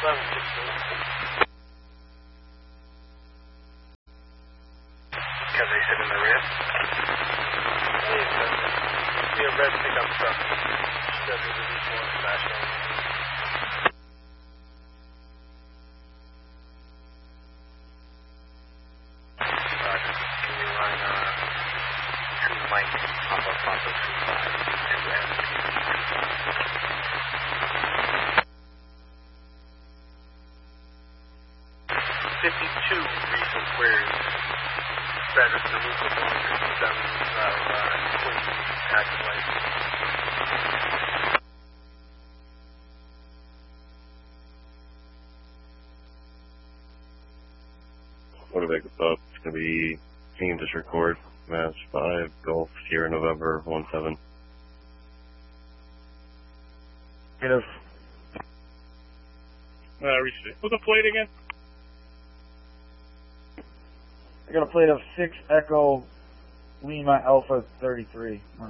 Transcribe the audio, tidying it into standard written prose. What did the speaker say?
Cathay sit in the rear. Yeah, red pickup truck. Scheduled to reach one flashing. Roger. Can you run 2 Mike Papa 25 2 M? 52 recent queries. Status to roof of 157 active license. Motor up. It's going to be team just record. Mass 5 Golf Sierra November 17. Negative. What's the plate again? I got a plate of 6 Echo Lima Alpha 33.